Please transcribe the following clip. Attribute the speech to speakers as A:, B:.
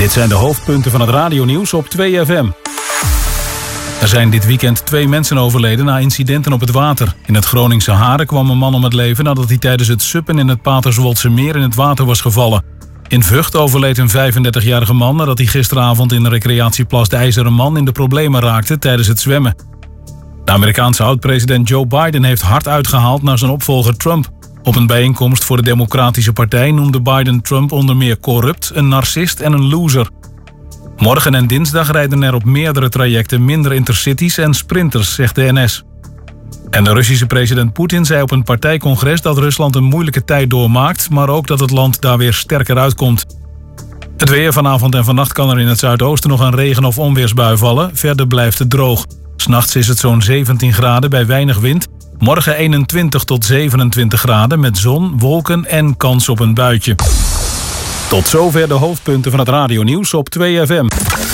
A: Dit zijn de hoofdpunten van het radionieuws op 2FM. Er zijn dit weekend 2 mensen overleden na incidenten op het water. In het Groningse Haren kwam een man om het leven nadat hij tijdens het suppen in het Paterswoldse meer in het water was gevallen. In Vught overleed een 35-jarige man nadat hij gisteravond in de recreatieplas de IJzeren Man in de problemen raakte tijdens het zwemmen. De Amerikaanse oud-president Joe Biden heeft hard uitgehaald naar zijn opvolger Trump. Op een bijeenkomst voor de Democratische Partij noemde Biden Trump onder meer corrupt, een narcist en een loser. Morgen en dinsdag rijden er op meerdere trajecten minder intercities en sprinters, zegt de NS. En de Russische president Poetin zei op een partijcongres dat Rusland een moeilijke tijd doormaakt, maar ook dat het land daar weer sterker uitkomt. Het weer vanavond en vannacht kan er in het zuidoosten nog een regen- of onweersbui vallen. Verder blijft het droog. 's Nachts is het zo'n 17 graden bij weinig wind. Morgen 21 tot 27 graden met zon, wolken en kans op een buitje. Tot zover de hoofdpunten van het radionieuws op 2FM.